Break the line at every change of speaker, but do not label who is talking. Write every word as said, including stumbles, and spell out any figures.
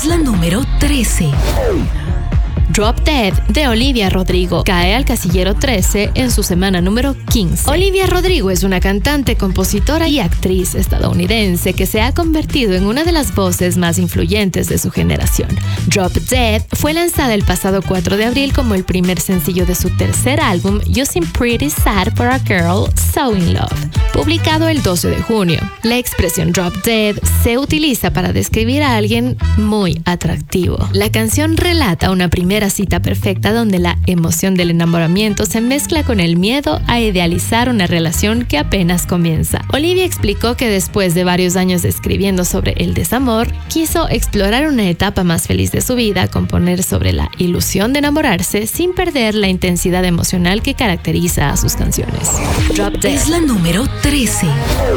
la número trece.
Drop Dead de Olivia Rodrigo cae al casillero trece en su semana número quince. Olivia Rodrigo es una cantante, compositora y actriz estadounidense que se ha convertido en una de las voces más influyentes de su generación. Drop Dead fue lanzada el pasado cuatro de abril como el primer sencillo de su tercer álbum Using Pretty Sad for a Girl So In Love, publicado el doce de junio. La expresión Drop Dead se utiliza para describir a alguien muy atractivo. La canción relata una primera cita perfecta donde la emoción del enamoramiento se mezcla con el miedo a idealizar una relación que apenas comienza. Olivia explicó que después de varios años escribiendo sobre el desamor, quiso explorar una etapa más feliz de su vida, componer sobre la ilusión de enamorarse sin perder la intensidad emocional que caracteriza a sus canciones.
Drop Dead es la número trece.